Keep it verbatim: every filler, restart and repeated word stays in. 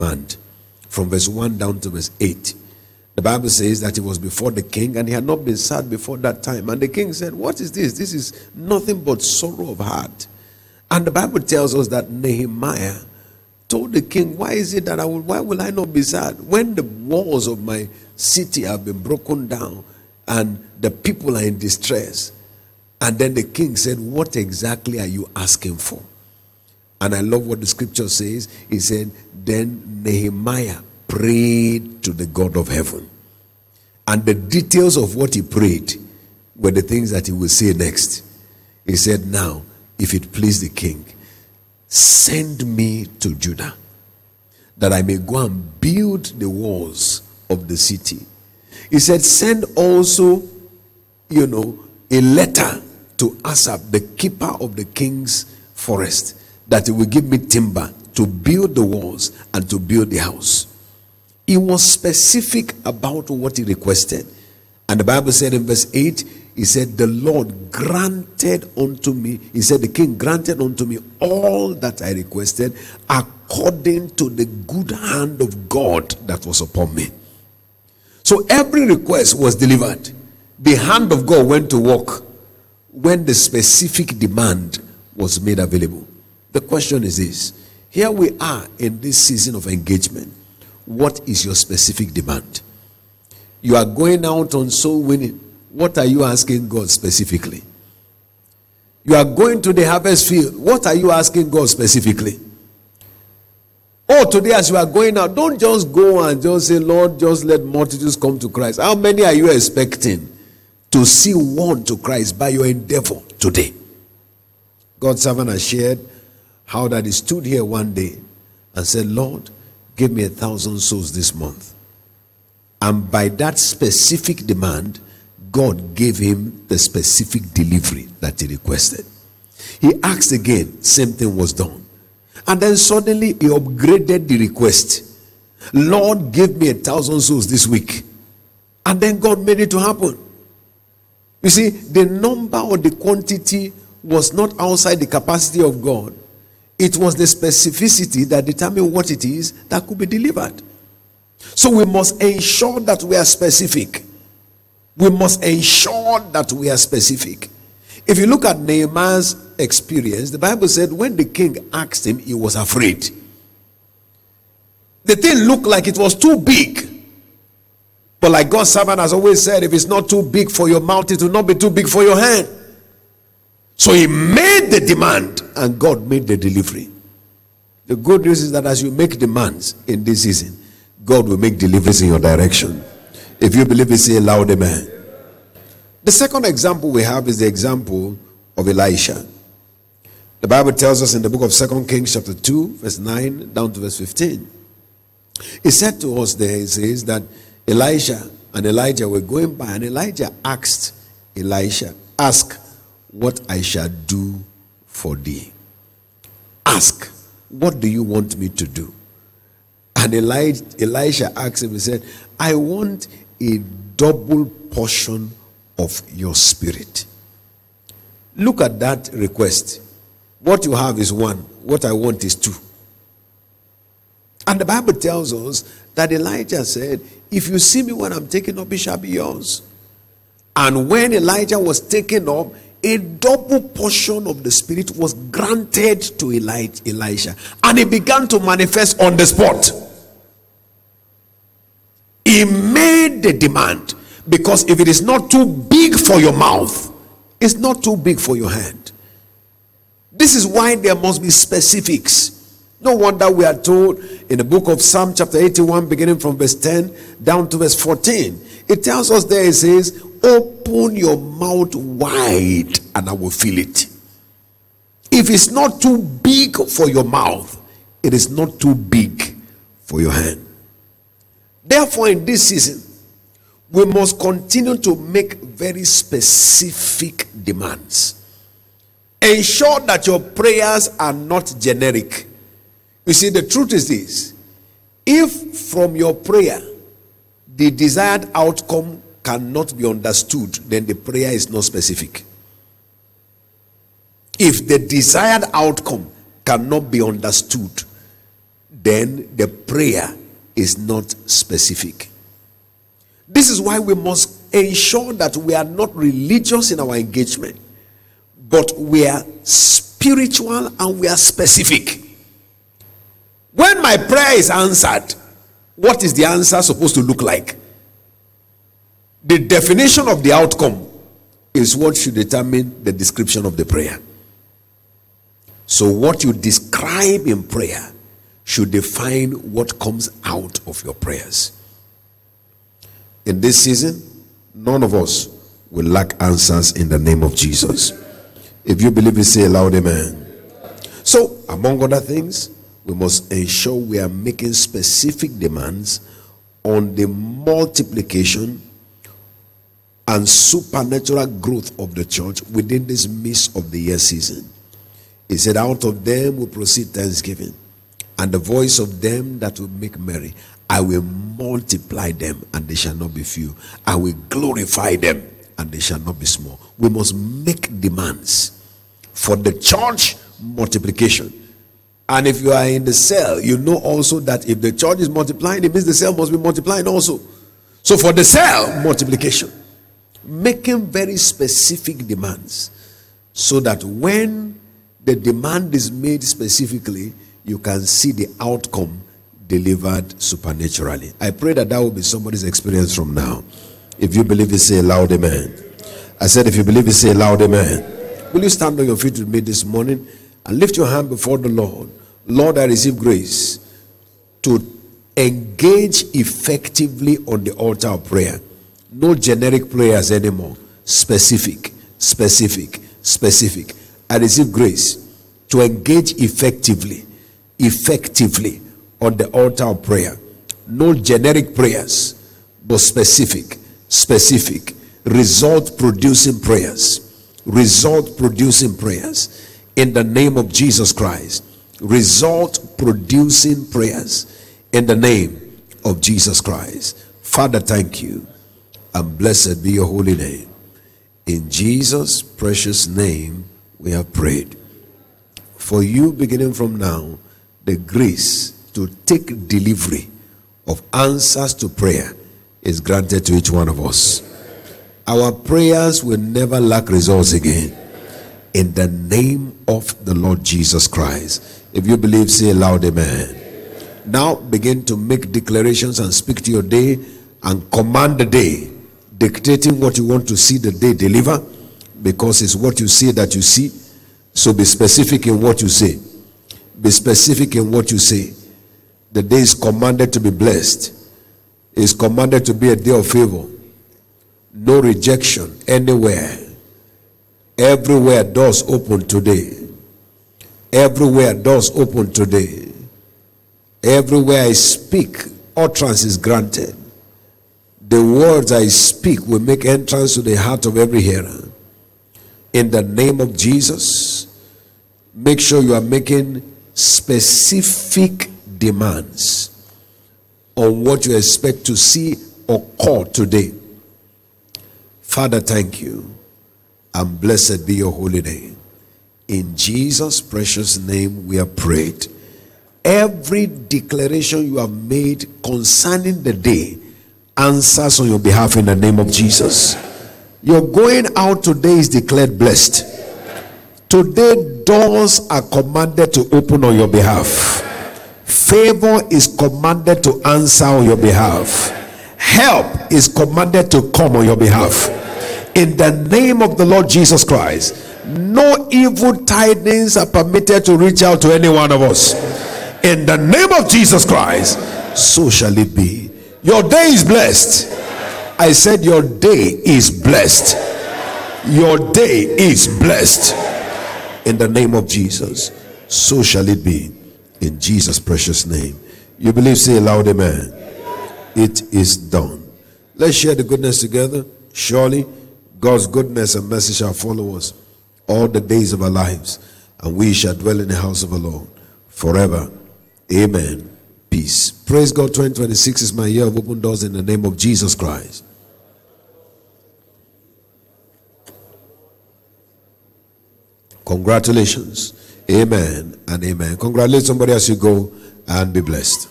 And from verse one down to verse eight, the Bible says that he was before the king and he had not been sad before that time. And the king said, what is this? This is nothing but sorrow of heart. And the Bible tells us that Nehemiah told the king, why is it that I will, why will I not be sad? When the walls of my city have been broken down and the people are in distress. And then the king said, what exactly are you asking for? And I love what the scripture says. He said, then Nehemiah prayed to the God of heaven. And the details of what he prayed were the things that he will say next. He said, now, if it please the king, send me to Judah, that I may go and build the walls of the city. He said, send also, you know, a letter to Asaph, the keeper of the king's forest, that he will give me timber to build the walls and to build the house. He was specific about what he requested. And the Bible said in verse eight, he said, the Lord granted unto me, he said, the king granted unto me all that I requested according to the good hand of God that was upon me. So every request was delivered. The hand of God went to work when the specific demand was made available. The question is this: here we are in this season of engagement. What is your specific demand? You are going out on soul winning. What are you asking God specifically? You are going to the harvest field. What are you asking God specifically? Oh, today as you are going out, don't just go and just say, Lord, just let multitudes come to Christ. How many are you expecting to see one to Christ by your endeavor today? God's servant has shared how that he stood here one day and said, Lord, give me a thousand souls this month. And by that specific demand, God gave him the specific delivery that he requested. He asked again, same thing was done. And then suddenly he upgraded the request. Lord, give me a thousand souls this week. And then God made it to happen. You see, the number or the quantity was not outside the capacity of God. It was the specificity that determined what it is that could be delivered. So we must ensure that we are specific. We must ensure that we are specific. If you look at Nehemiah's experience, the Bible said when the king asked him, he was afraid. The thing looked like it was too big. But like God's servant has always said, if it's not too big for your mouth, it will not be too big for your hand. So he made the demand and God made the delivery. The good news is that as you make demands in this season, God will make deliveries in your direction. If you believe it, say a loud amen. The second example we have is the example of Elisha. The Bible tells us in the book of Second Kings chapter two, verse nine down to verse fifteen. It said to us there, it says that Elisha and Elijah were going by, and Elijah asked Elisha, ask what I shall do for thee. Ask, what do you want me to do? And Elijah, Elisha asked him, he said, I want a double portion of your spirit. Look at that request. What you have is one. What I want is two. And the Bible tells us that Elijah said, if you see me when I'm taken up, it shall be yours. And when Elijah was taken up, a double portion of the spirit was granted to Elisha. And it began to manifest on the spot. He made the demand. Because if it is not too big for your mouth, it's not too big for your hand. This is why there must be specifics. No wonder we are told in the book of Psalm chapter eighty-one, beginning from verse ten down to verse fourteen. It tells us there, it says, open your mouth wide and I will fill it. If it's not too big for your mouth, it is not too big for your hand. Therefore, in this season, we must continue to make very specific demands. Ensure that your prayers are not generic. You see, the truth is this: if from your prayer the desired outcome cannot be understood, then the prayer is not specific. If the desired outcome cannot be understood, then the prayer is not specific. This is why we must ensure that we are not religious in our engagement, but we are spiritual and we are specific. When my prayer is answered, what is the answer supposed to look like? The definition of the outcome is what should determine the description of the prayer. So what you describe in prayer should define what comes out of your prayers. In this season, none of us will lack answers in the name of Jesus. If you believe it, say aloud, amen. So, among other things, we must ensure we are making specific demands on the multiplication and supernatural growth of the church within this midst of the year season. He said, out of them will proceed thanksgiving, and the voice of them that will make merry. I will multiply them, and they shall not be few. I will glorify them, and they shall not be small. We must make demands for the church multiplication. And if you are in the cell, you know also that if the church is multiplying, it means the cell must be multiplying also. So for the cell, multiplication. Making very specific demands, so that when the demand is made specifically, you can see the outcome delivered supernaturally. I pray that that will be somebody's experience from now. If you believe it, say loud amen. I said, if you believe it, say loud amen. Will you stand on your feet with me this morning and lift your hand before the Lord? Lord, I receive grace to engage effectively on the altar of prayer. No generic prayers anymore. Specific, specific, specific. I receive grace to engage effectively, effectively on the altar of prayer. No generic prayers, but specific, specific, result producing prayers. Result producing prayers in the name of Jesus Christ. Result producing prayers in the name of Jesus Christ. Father, thank you, and blessed be your holy name. In Jesus' precious name we have prayed. For you, beginning from now, the grace to take delivery of answers to prayer is granted to each one of us. Our prayers will never lack results again, in the name of the Lord Jesus Christ. If you believe, say loud amen. Now begin to make declarations and speak to your day and command the day, dictating what you want to see the day deliver, because it's what you say that you see. So be specific in what you say. Be specific in what you say. The day is commanded to be blessed. It is commanded to be a day of favor. No rejection anywhere. Everywhere doors open today. Everywhere doors open today. Everywhere I speak, utterance is granted. The words I speak will make entrance to the heart of every hearer. In the name of Jesus, make sure you are making specific demands on what you expect to see occur today. Father, thank you, and blessed be your holy name. In Jesus' precious name we have prayed. Every declaration you have made concerning the day answers on your behalf in the name of Jesus. Your going out today is declared blessed. Today doors are commanded to open on your behalf. Favor is commanded to answer on your behalf. Help is commanded to come on your behalf. In the name of the Lord Jesus Christ, no evil tidings are permitted to reach out to any one of us. In the name of Jesus Christ, so shall it be. Your day is blessed. I said your day is blessed. Your day is blessed. In the name of Jesus, so shall it be. In Jesus' precious name. You believe, say aloud, amen. It is done. Let's share the goodness together. Surely God's goodness and mercy shall follow us all the days of our lives, and we shall dwell in the house of the Lord forever. Amen. Peace. Praise God. twenty twenty-six is my year of open doors in the name of Jesus Christ. Congratulations. Amen and amen. Congratulate somebody as you go and be blessed.